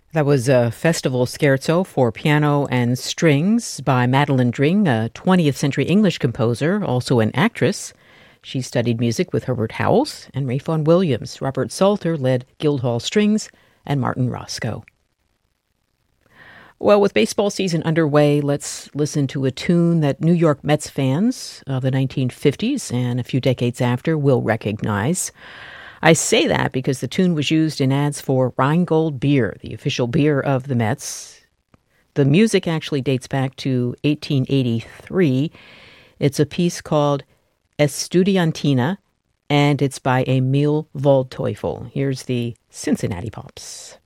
That was a festival scherzo for piano and strings by Madeline Dring, a 20th century English composer, also an actress. She studied music with Herbert Howells and Ralph Vaughan Williams. Robert Salter led Guildhall Strings and Martin Roscoe. Well, with baseball season underway, let's listen to a tune that New York Mets fans of the 1950s and a few decades after will recognize. I say that because the tune was used in ads for Rheingold beer, the official beer of the Mets. The music actually dates back to 1883. It's a piece called Estudiantina, and it's by Emil Waldteufel. Here's the Cincinnati Pops.